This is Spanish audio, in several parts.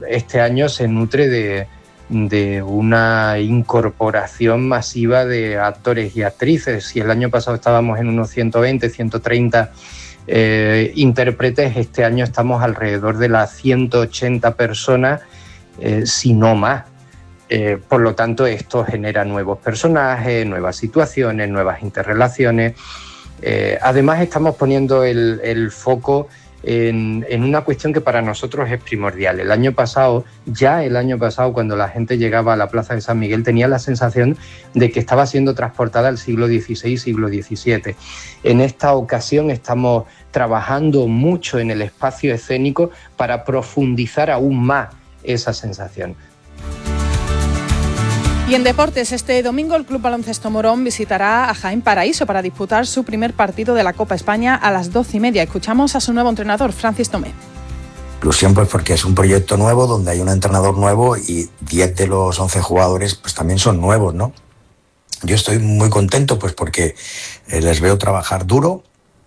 este año se nutre de una incorporación masiva de actores y actrices. Si el año pasado estábamos en unos 120, 130 intérpretes, este año estamos alrededor de las 180 personas, si no más. Por lo tanto, esto genera nuevos personajes, nuevas situaciones, nuevas interrelaciones. Además, estamos poniendo el foco en una cuestión que para nosotros es primordial. El año pasado, cuando la gente llegaba a la Plaza de San Miguel, tenía la sensación de que estaba siendo transportada al siglo XVI, siglo XVII. En esta ocasión estamos trabajando mucho en el espacio escénico para profundizar aún más esa sensación. Y en deportes, este domingo el Club Baloncesto Morón visitará a Jaén Paraíso para disputar su primer partido de la Copa España a las 12:30. Escuchamos a su nuevo entrenador, Francis Tomé. Ilusión pues porque es un proyecto nuevo donde hay un entrenador nuevo y 10 de los 11 jugadores pues también son nuevos, ¿no? Yo estoy muy contento pues porque les veo trabajar duro,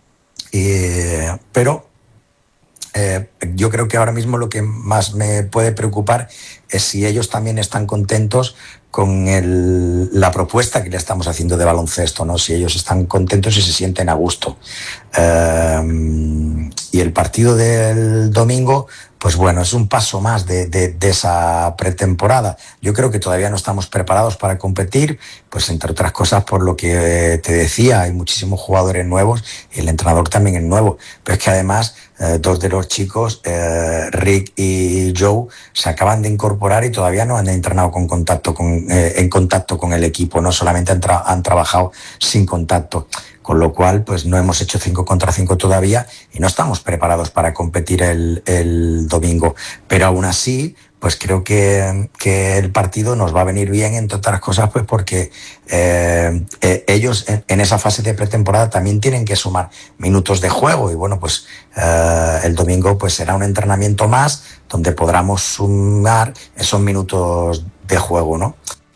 pero yo creo que ahora mismo lo que más me puede preocupar es si ellos también están contentos con la propuesta que le estamos haciendo de baloncesto, ¿no? Si ellos están contentos y se sienten a gusto. Y el partido del domingo, pues bueno, es un paso más de esa pretemporada. Yo creo que todavía no estamos preparados para competir, pues entre otras cosas por lo que te decía, hay muchísimos jugadores nuevos y el entrenador también es nuevo. Pero es que además 2 de los chicos, Rick y Joe, se acaban de incorporar y todavía no han entrenado en contacto con el equipo, no solamente han trabajado sin contacto. Con lo cual, pues no hemos hecho 5 contra 5 todavía y no estamos preparados para competir el domingo. Pero aún así, pues creo que el partido nos va a venir bien, entre otras cosas, pues porque ellos en esa fase de pretemporada también tienen que sumar minutos de juego. Y bueno, pues el domingo pues será un entrenamiento más donde podamos sumar esos minutos de juego, ¿no?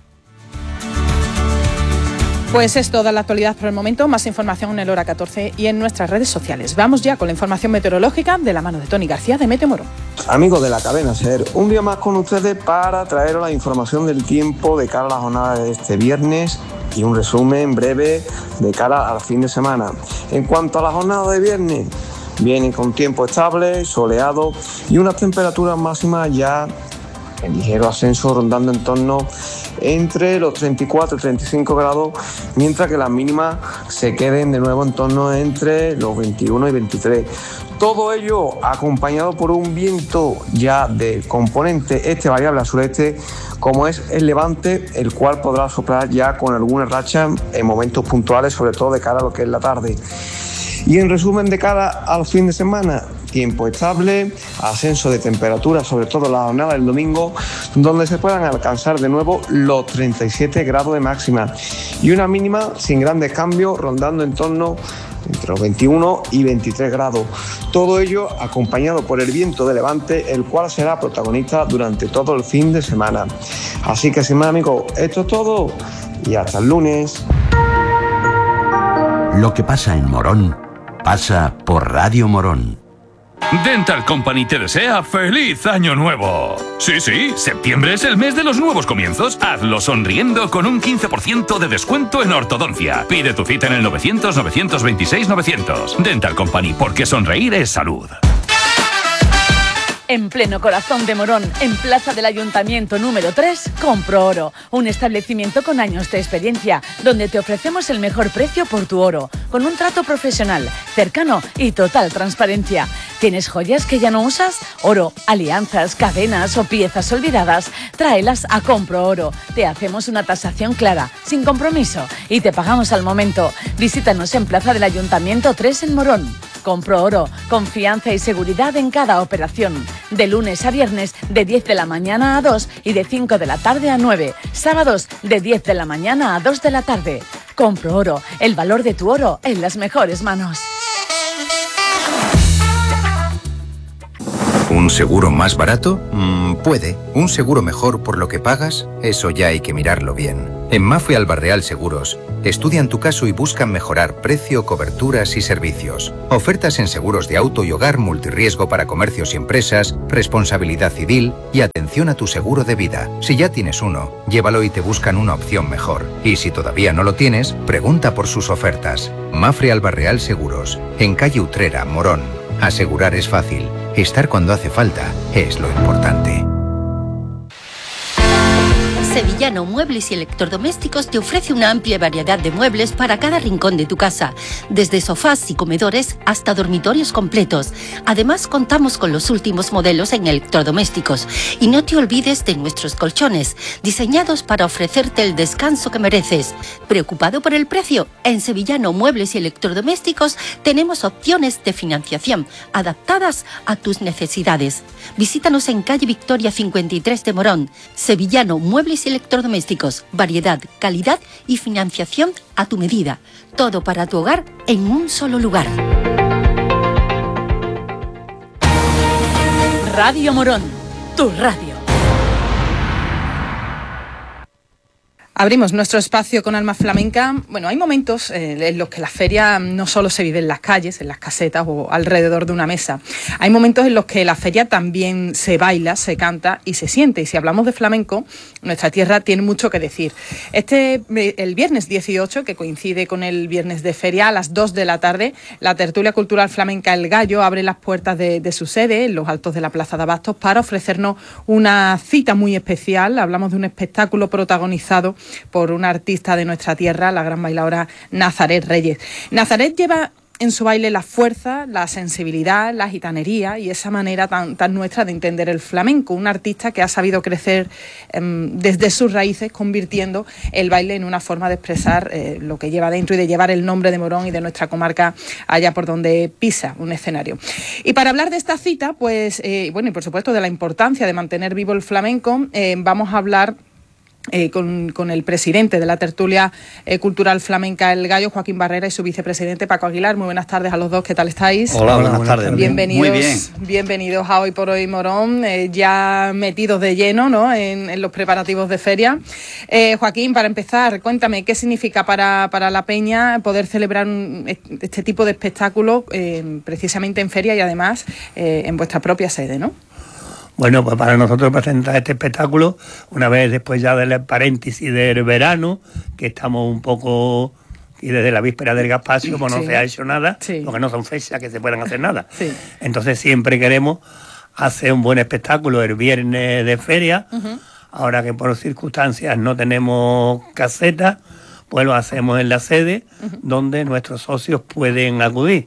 Pues es toda la actualidad por el momento. Más información en el Hora 14 y en nuestras redes sociales. Vamos ya con la información meteorológica de la mano de Tony García de Meteo Morón. Amigos de la cadena SER, un día más con ustedes para traeros la información del tiempo de cara a la jornada de este viernes y un resumen breve de cara al fin de semana. En cuanto a la jornada de viernes, vienen con tiempo estable, soleado y unas temperaturas máximas ya en ligero ascenso, rondando en torno entre los 34 y 35 grados, mientras que las mínimas se queden de nuevo en torno entre los 21 y 23. Todo ello acompañado por un viento ya de componente este variable al sureste, como es el levante, el cual podrá soplar ya con algunas rachas en momentos puntuales, sobre todo de cara a lo que es la tarde. Y en resumen, de cara al fin de semana, tiempo estable, ascenso de temperatura, sobre todo la jornada del domingo, donde se puedan alcanzar de nuevo los 37 grados de máxima y una mínima sin grandes cambios, rondando en torno entre los 21 y 23 grados. Todo ello acompañado por el viento de levante, el cual será protagonista durante todo el fin de semana. Así que sin más, amigos, esto es todo y hasta el lunes. Lo que pasa en Morón pasa por Radio Morón. Dental Company te desea ¡Feliz Año Nuevo! Sí, septiembre es el mes de los nuevos comienzos. Hazlo sonriendo con un 15% de descuento en ortodoncia. Pide tu cita en el 900-926-900. Dental Company, porque sonreír es salud. En pleno corazón de Morón, en Plaza del Ayuntamiento número 3, Compro Oro, un establecimiento con años de experiencia, donde te ofrecemos el mejor precio por tu oro, con un trato profesional, cercano y total transparencia. ¿Tienes joyas que ya no usas? Oro, alianzas, cadenas o piezas olvidadas, tráelas a Compro Oro. Te hacemos una tasación clara, sin compromiso, y te pagamos al momento. Visítanos en Plaza del Ayuntamiento 3 en Morón. Compro Oro, confianza y seguridad en cada operación. De lunes a viernes, de 10 de la mañana a 2 y de 5 de la tarde a 9. Sábados, de 10 de la mañana a 2 de la tarde. Compro Oro, el valor de tu oro en las mejores manos. ¿Un seguro más barato? Puede. Un seguro mejor por lo que pagas, eso ya hay que mirarlo bien. En Mafre Alba Real Seguros, estudian tu caso y buscan mejorar precio, coberturas y servicios. Ofertas en seguros de auto y hogar, multirriesgo para comercios y empresas, responsabilidad civil y atención a tu seguro de vida. Si ya tienes uno, llévalo y te buscan una opción mejor. Y si todavía no lo tienes, pregunta por sus ofertas. Mafre Alba Real Seguros, en calle Utrera, Morón. Asegurar es fácil. Estar cuando hace falta es lo importante. Sevillano Muebles y Electrodomésticos te ofrece una amplia variedad de muebles para cada rincón de tu casa, desde sofás y comedores hasta dormitorios completos. Además, contamos con los últimos modelos en electrodomésticos. Y no te olvides de nuestros colchones, diseñados para ofrecerte el descanso que mereces. ¿Preocupado por el precio? En Sevillano Muebles y Electrodomésticos tenemos opciones de financiación adaptadas a tus necesidades. Visítanos en calle Victoria 53 de Morón. Sevillano Muebles y Electrodomésticos, variedad, calidad y financiación a tu medida. Todo para tu hogar en un solo lugar. Radio Morón, tu radio. Abrimos nuestro espacio con Alma Flamenca. Bueno, hay momentos en los que la feria no solo se vive en las calles, en las casetas o alrededor de una mesa. Hay momentos en los que la feria también se baila, se canta y se siente. Y si hablamos de flamenco, nuestra tierra tiene mucho que decir. El viernes 18, que coincide con el viernes de feria, a las 2 de la tarde, la tertulia cultural flamenca El Gallo abre las puertas de su sede, en los altos de la Plaza de Abastos, para ofrecernos una cita muy especial. Hablamos de un espectáculo protagonizado por una artista de nuestra tierra, la gran bailadora Nazaret Reyes. Nazaret lleva en su baile la fuerza, la sensibilidad, la gitanería y esa manera tan nuestra de entender el flamenco. Una artista que ha sabido crecer desde sus raíces, convirtiendo el baile en una forma de expresar lo que lleva dentro y de llevar el nombre de Morón y de nuestra comarca allá por donde pisa un escenario. Y para hablar de esta cita, pues, y por supuesto de la importancia de mantener vivo el flamenco, vamos a hablar con el presidente de la tertulia cultural flamenca El Gallo, Joaquín Barrera, y su vicepresidente Paco Aguilar. Muy buenas tardes a los dos, ¿qué tal estáis? Hola, buenas tardes. Bienvenidos, muy bien. Bienvenidos a Hoy por Hoy Morón, ya metidos de lleno, ¿no?, en los preparativos de feria. Joaquín, para empezar, cuéntame, ¿qué significa para la Peña poder celebrar este tipo de espectáculo precisamente en feria y además en vuestra propia sede, ¿no? Bueno, pues para nosotros presentar este espectáculo, una vez después ya del paréntesis del verano, que estamos un poco, y desde la víspera del Gaspacio, pues no se ha hecho nada, porque no son fechas que se puedan hacer nada. Sí. Entonces siempre queremos hacer un buen espectáculo el viernes de feria. Ahora que por circunstancias no tenemos caseta, pues lo hacemos en la sede, donde nuestros socios pueden acudir.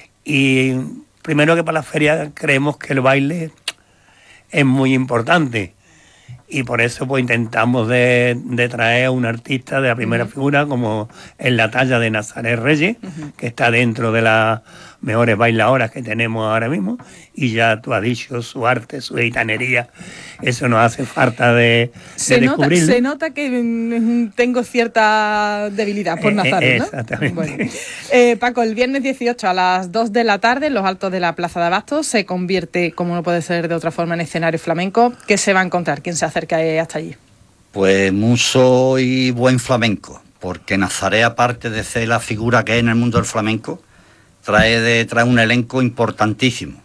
Y primero que para la feria creemos que el baile es muy importante y por eso pues intentamos de traer a un artista de la primera figura, como en la talla de Nazaret Reyes, que está dentro de las mejores bailadoras que tenemos ahora mismo, y ya tú has dicho su arte, su gitanería, eso nos hace falta de descubrirlo. Se nota que tengo cierta debilidad por Nazaret, ¿no? Exactamente. Bueno. Paco, el viernes 18 a las 2 de la tarde, en los altos de la Plaza de Abastos, se convierte, como no puede ser de otra forma, en escenario flamenco. ¿Qué se va a encontrar? ¿Quién se acerca hasta allí? Pues mucho y buen flamenco, porque Nazaret, aparte de ser la figura que es en el mundo del flamenco, trae un elenco importantísimo.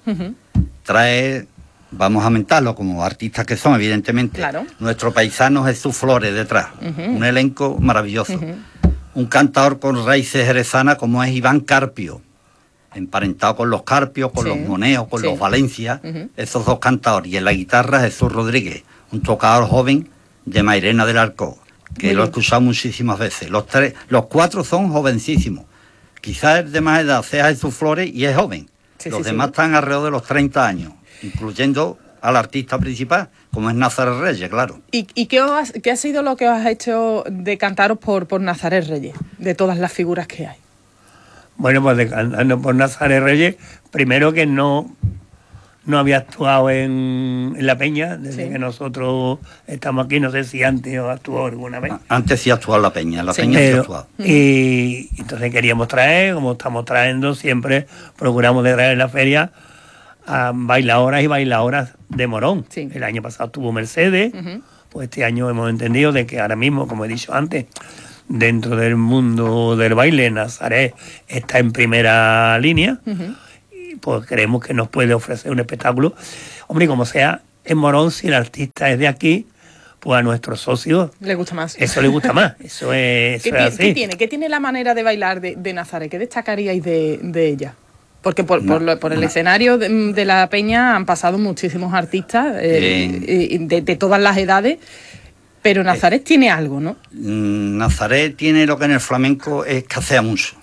Trae, vamos a mentarlo como artistas que son, evidentemente. Claro. Nuestro paisano Jesús Flores detrás. Un elenco maravilloso. Un cantador con raíces jerezanas como es Iván Carpio, emparentado con los Carpios, con los Moneos, con los Valencia, esos dos cantadores. Y en la guitarra Jesús Rodríguez, un tocador joven de Mairena del Arco, que lo he escuchado muchísimas veces. Los cuatro son jovencísimos. Quizás el de más edad sea Jesús Flores y es joven. Los demás están alrededor de los 30 años, incluyendo al artista principal, como es Nazaret Reyes, claro. ¿Y qué ha sido lo que os ha hecho decantaros por Nazaret Reyes, de todas las figuras que hay? Bueno, pues decantarnos por Nazaret Reyes, primero que no había actuado en la Peña desde que nosotros estamos aquí. No sé si antes o actuó alguna vez. Antes sí actuó en la Peña, Peña sí actuó. Y entonces queríamos traer, como estamos trayendo siempre, procuramos de traer en la feria a bailadoras y bailadoras de Morón. Sí. El año pasado estuvo Mercedes, pues este año hemos entendido de que ahora mismo, como he dicho antes, dentro del mundo del baile, Nazaret está en primera línea, y pues creemos que nos puede ofrecer un espectáculo. Hombre, como sea, en Morón, si el artista es de aquí, pues a nuestros socios le gusta más. Eso le gusta más. Eso es así. ¿Qué tiene la manera de bailar de Nazaret? ¿Qué destacaríais de ella? Porque por el escenario de la peña han pasado muchísimos artistas de todas las edades, pero Nazaret tiene algo, ¿no? Nazaret tiene lo que en el flamenco es que hace mucho.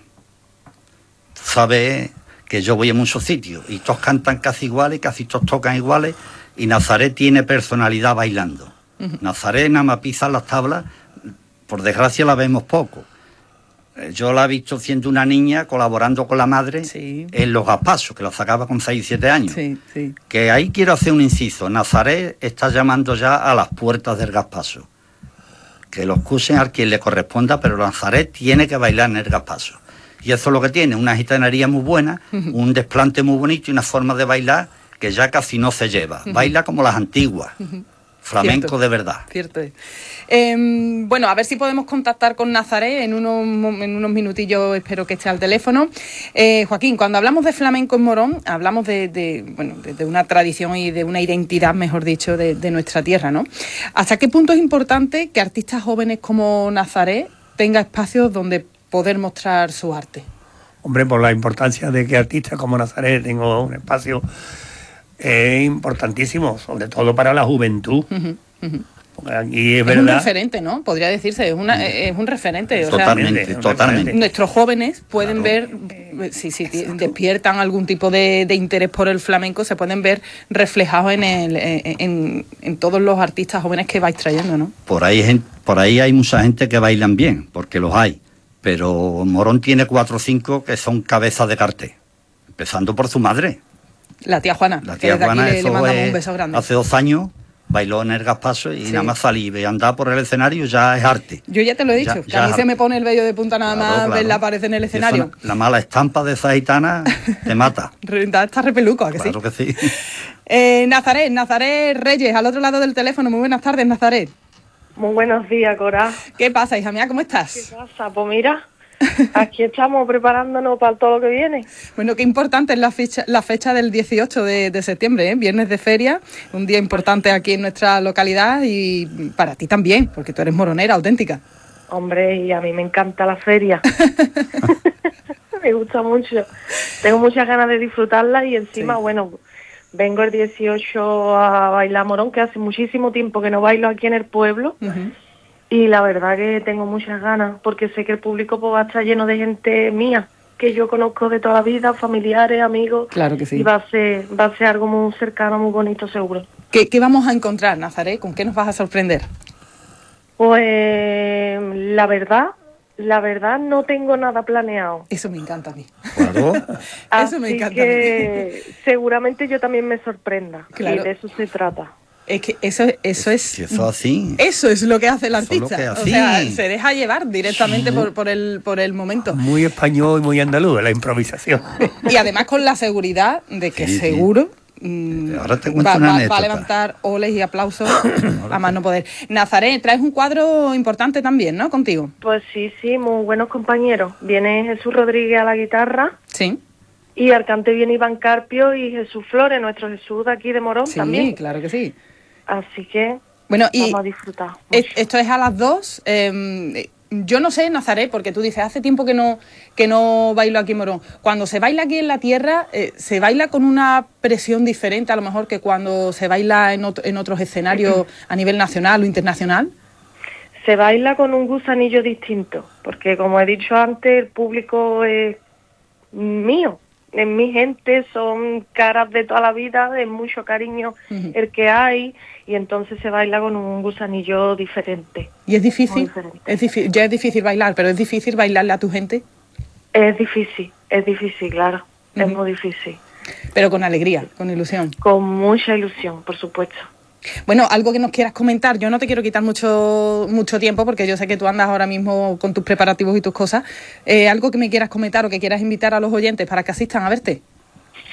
Tú sabes que yo voy a muchos sitios y todos cantan casi iguales, casi todos tocan iguales, y Nazaret tiene personalidad bailando. Nazaret nada más pisa las tablas, por desgracia la vemos poco. Yo la he visto siendo una niña colaborando con la madre en los gaspasos, que la sacaba con 6 y 7 años. Que ahí quiero hacer un inciso. Nazaret está llamando ya a las puertas del gaspaso. Que lo excusen a quien le corresponda, pero Nazaret tiene que bailar en el gaspaso. Y eso es lo que tiene, una gitanería muy buena, un desplante muy bonito y una forma de bailar que ya casi no se lleva. Baila como las antiguas. Flamenco. Cierto, de verdad. Cierto. Bueno, a ver si podemos contactar con Nazaret en unos minutillos, espero que esté al teléfono. Joaquín, cuando hablamos de flamenco en Morón, hablamos de una tradición y de una identidad, mejor dicho, de nuestra tierra, ¿no? ¿Hasta qué punto es importante que artistas jóvenes como Nazaret tengan espacios donde poder mostrar su arte? Hombre, por la importancia de que artistas como Nazaret tengan un espacio es importantísimo, sobre todo para la juventud. Porque aquí es verdad. Un referente, ¿no? Podría decirse, es un referente. Totalmente. Nuestros jóvenes pueden ver, si despiertan algún tipo de interés por el flamenco, se pueden ver reflejados en todos los artistas jóvenes que vais trayendo, ¿no? Por ahí hay mucha gente que bailan bien, porque los hay. Pero Morón tiene 4 o 5 que son cabezas de cartel, empezando por su madre. La tía Juana, que desde aquí le mandamos un beso grande. Hace 2 años bailó en el gaspaso y nada más salir y andar por el escenario ya es arte. Yo ya te lo he dicho, que a mí se me pone el vello de punta nada más verla aparecer en el escenario. La mala estampa de esa gitana te mata. Está repeluco, ¿a que sí? Claro que sí. Nazaret Reyes, al otro lado del teléfono. Muy buenas tardes, Nazaret. Muy buenos días, Cora. ¿Qué pasa, hija mía? ¿Cómo estás? ¿Qué pasa? Pues mira, aquí estamos preparándonos para todo lo que viene. Bueno, qué importante es la fecha del 18 de septiembre, viernes de feria, un día importante aquí en nuestra localidad y para ti también, porque tú eres moronera auténtica. Hombre, y a mí me encanta la feria. Me gusta mucho. Tengo muchas ganas de disfrutarla y encima, bueno, vengo el 18 a bailar morón, que hace muchísimo tiempo que no bailo aquí en el pueblo. Y la verdad que tengo muchas ganas, porque sé que el público pues, va a estar lleno de gente mía, que yo conozco de toda la vida, familiares, amigos. Claro que sí. Y va a ser algo muy cercano, muy bonito, seguro. ¿Qué vamos a encontrar, Nazaret? ¿Con qué nos vas a sorprender? Pues la verdad no tengo nada planeado. Eso me encanta a mí. Claro. Eso me encanta que seguramente yo también me sorprenda. Claro. Y de eso se trata. Es que eso es así. Eso es lo que hace el artista. O sea, se deja llevar directamente por el momento. Muy español y muy andaluz, la improvisación. Y además con la seguridad de que seguro ahora te cuento una anécdota. Va a levantar oles y aplausos a más no poder. Nazaret, traes un cuadro importante también, ¿no? Contigo. Pues sí, muy buenos compañeros. Viene Jesús Rodríguez a la guitarra. Sí. Y al cante viene Iván Carpio y Jesús Flores, nuestro Jesús de aquí de Morón también. Sí, claro que sí. Así que vamos a disfrutar. Esto es a las 2. Yo no sé, Nazaret, porque tú dices, hace tiempo que no bailo aquí en Morón. Cuando se baila aquí en la tierra, se baila con una presión diferente a lo mejor que cuando se baila en otros escenarios a nivel nacional o internacional. Se baila con un gusanillo distinto, porque como he dicho antes, el público es mío. Es mi gente, son caras de toda la vida, de mucho cariño el que hay, y entonces se baila con un gusanillo diferente. ¿Y es difícil? Ya es difícil bailar, pero ¿es difícil bailarle a tu gente? Es difícil, claro, es muy difícil. Pero con alegría, con ilusión. Con mucha ilusión, por supuesto. Bueno, algo que nos quieras comentar. Yo no te quiero quitar mucho tiempo porque yo sé que tú andas ahora mismo con tus preparativos y tus cosas. Algo que me quieras comentar o que quieras invitar a los oyentes para que asistan a verte.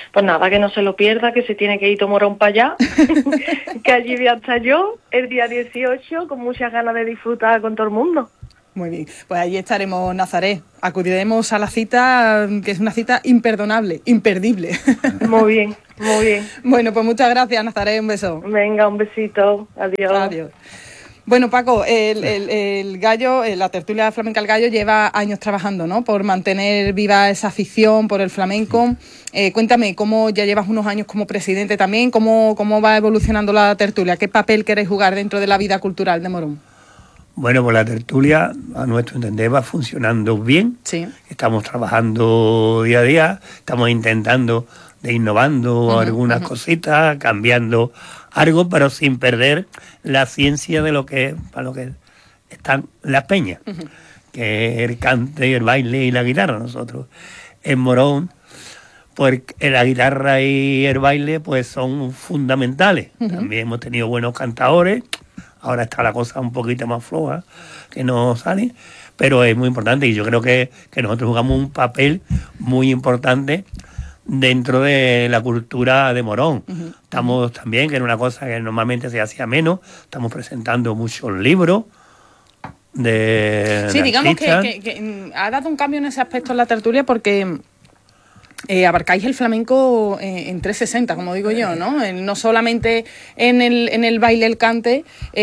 Pues nada, que no se lo pierda, que se tiene que ir Morón para allá, que allí voy a estar yo el día 18 con muchas ganas de disfrutar con todo el mundo. Muy bien, pues allí estaremos, Nazaret. Acudiremos a la cita, que es una cita imperdonable, imperdible. Muy bien, muy bien. Bueno, pues muchas gracias, Nazaret, un beso. Venga, un besito, adiós. Adiós. Bueno, Paco, el Gallo, la tertulia flamenca El Gallo lleva años trabajando, ¿no?, por mantener viva esa afición por el flamenco. Cuéntame, ¿cómo ya llevas unos años como presidente también? ¿Cómo va evolucionando la tertulia? ¿Qué papel queréis jugar dentro de la vida cultural de Morón? Bueno, pues la tertulia, a nuestro entender, va funcionando bien. Sí. Estamos trabajando día a día, estamos intentando de innovando algunas cositas, cambiando algo, pero sin perder la ciencia de lo que para lo que están las peñas, que es el cante, el baile y la guitarra. Nosotros en Morón, pues la guitarra y el baile pues son fundamentales. También hemos tenido buenos cantadores. Ahora está la cosa un poquito más floja, que no sale, pero es muy importante y yo creo que nosotros jugamos un papel muy importante dentro de la cultura de Morón. Estamos también, que era una cosa que normalmente se hacía menos, estamos presentando muchos libros de digamos artistas. que ha dado un cambio en ese aspecto en la tertulia porque abarcáis el flamenco en 360, como digo yo, ¿no? No solamente en el baile, el cante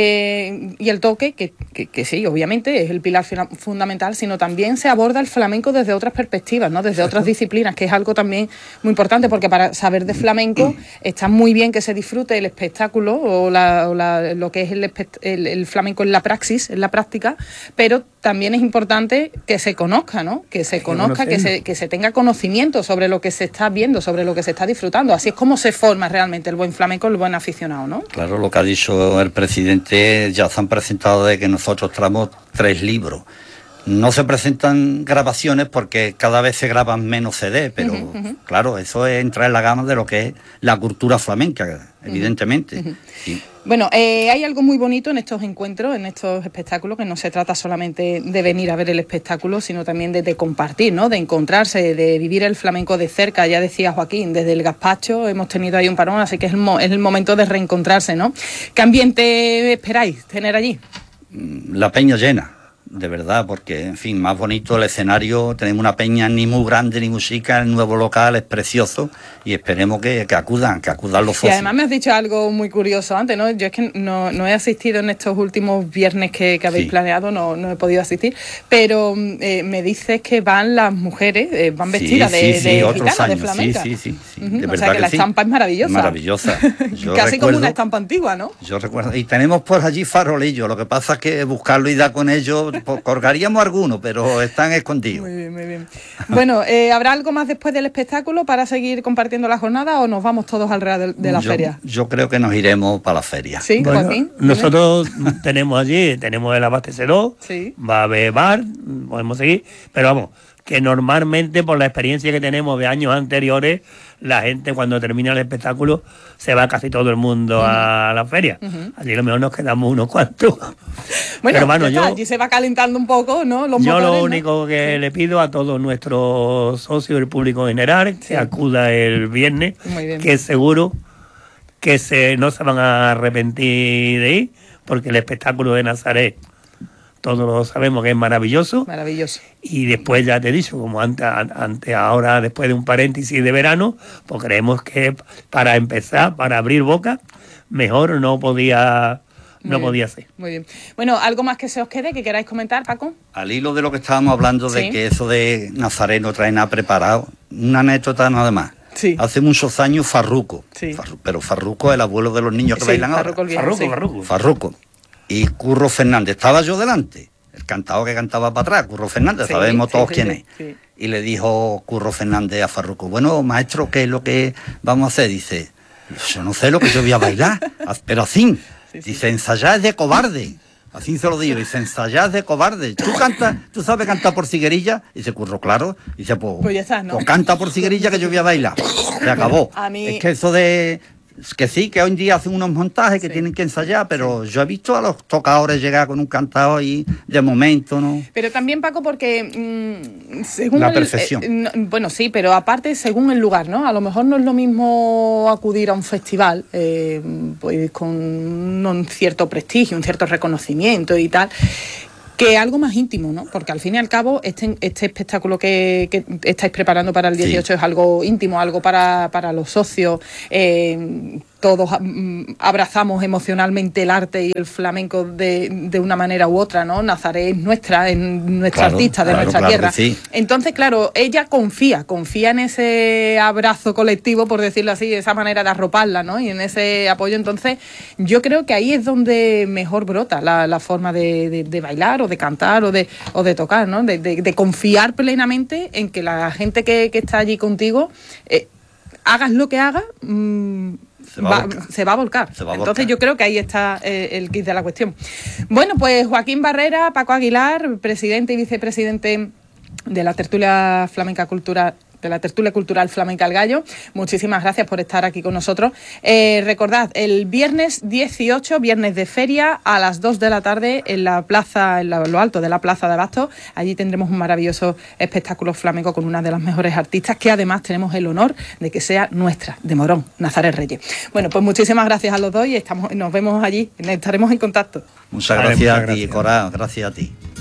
y el toque, que sí, obviamente es el pilar fundamental, sino también se aborda el flamenco desde otras perspectivas, ¿no? Desde otras disciplinas, que es algo también muy importante, porque para saber de flamenco está muy bien que se disfrute el espectáculo o lo que es el flamenco en la praxis, en la práctica, pero también es importante que se conozca, ¿no? Que se conozca, que se tenga conocimiento sobre lo que se está viendo, sobre lo que se está disfrutando. Así es como se forma realmente el buen flamenco, el buen aficionado, ¿no? Claro, lo que ha dicho el presidente, ya se han presentado de que nosotros traemos 3 libros. No se presentan grabaciones porque cada vez se graban menos CD, pero claro, eso es entrar en la gama de lo que es la cultura flamenca, evidentemente. Sí. Bueno, hay algo muy bonito en estos encuentros, en estos espectáculos, que no se trata solamente de venir a ver el espectáculo, sino también de compartir, ¿no? De encontrarse, de vivir el flamenco de cerca. Ya decía Joaquín, desde el gazpacho hemos tenido ahí un parón, así que es el momento de reencontrarse, ¿no? ¿Qué ambiente esperáis tener allí? La peña llena. De verdad, porque, en fin, más bonito el escenario, tenemos una peña ni muy grande ni muy chica, el nuevo local es precioso y esperemos que acudan los socios. Y además me has dicho algo muy curioso antes, ¿no? Yo es que no he asistido en estos últimos viernes que habéis planeado, no he podido asistir, pero me dices que van las mujeres, van vestidas de gitanas, de flamenca. Sí. De verdad, o sea que la estampa es maravillosa. Maravillosa. Casi como una estampa antigua, ¿no? Yo recuerdo, y tenemos por allí farolillos, lo que pasa es que buscarlo y dar con ellos... Colgaríamos algunos, pero están escondidos. Muy bien, muy bien. Bueno, ¿habrá algo más después del espectáculo para seguir compartiendo la jornada o nos vamos todos alrededor de la feria? Yo creo que nos iremos para la feria. Sí, bueno, Joaquín. Nosotros tenemos el abastecedor, va a haber bar, podemos seguir, pero vamos, que normalmente por la experiencia que tenemos de años anteriores, la gente cuando termina el espectáculo se va casi todo el mundo a la feria. Allí a lo mejor nos quedamos unos cuantos. Bueno, pero bueno, allí se va calentando un poco, ¿no? Los yo motores, lo único que le pido a todos nuestros socios del público general que acuda el viernes, que seguro que no se van a arrepentir de ir, porque el espectáculo de Nazaret todos lo sabemos que es maravilloso. Maravilloso. Y después, ya te he dicho, como antes ahora, después de un paréntesis de verano, pues creemos que para empezar, para abrir boca, mejor no podía ser. Muy bien. Bueno, ¿algo más que se os quede, que queráis comentar, Paco? Al hilo de lo que estábamos hablando de que eso de Nazaret no trae nada preparado, una anécdota nada más. Sí. Hace muchos años Farruco, pero Farruco es el abuelo de los niños que bailan ahora. Farruco. Y Curro Fernández, estaba yo delante, el cantado que cantaba para atrás, Curro Fernández, sabemos todos quién es. Sí. Y le dijo Curro Fernández a Farruco, bueno, maestro, ¿qué es lo que vamos a hacer? Dice, yo no sé lo que yo voy a bailar, pero así. Dice, ensayar es de cobarde. Así se lo digo, dice, ensayar es de cobarde. ¿Tú sabes cantar por ciguerilla? Dice Curro, claro. Dice, pues ya está, ¿no? Pues canta por ciguerilla que yo voy a bailar. Se acabó. Es que eso de Que sí, que hoy en día hacen unos montajes que tienen que ensayar, pero yo he visto a los tocadores llegar con un cantador y de momento, ¿no? Pero también, Paco, porque según la perfección. Bueno, sí, pero aparte según el lugar, ¿no? A lo mejor no es lo mismo acudir a un festival pues con un cierto prestigio, un cierto reconocimiento y tal, que algo más íntimo, ¿no? Porque al fin y al cabo este espectáculo que estáis preparando para el 18 es algo íntimo, algo para los socios. Todos abrazamos emocionalmente el arte y el flamenco de una manera u otra, ¿no? Nazaret es nuestra artista de nuestra tierra. Sí. Entonces, claro, ella confía en ese abrazo colectivo, por decirlo así, esa manera de arroparla, ¿no? Y en ese apoyo. Entonces, yo creo que ahí es donde mejor brota la forma de bailar o de cantar o de tocar, ¿no? De confiar plenamente en que la gente que está allí contigo, hagas lo que hagas, se va a volcar. Entonces yo creo que ahí está el kit de la cuestión. Bueno, pues Joaquín Barrera, Paco Aguilar, presidente y vicepresidente de la tertulia flamenca cultural, de la tertulia cultural Flamenca al Gallo, muchísimas gracias por estar aquí con nosotros. Recordad, el viernes 18, viernes de feria, a las 2 de la tarde en la plaza, en lo alto de la Plaza de Abastos, allí tendremos un maravilloso espectáculo flamenco con una de las mejores artistas, que además tenemos el honor de que sea nuestra, de Morón, Nazaret Reyes. Bueno, pues muchísimas gracias a los dos y nos vemos allí, estaremos en contacto. Muchas gracias a ti, Cora, gracias a ti.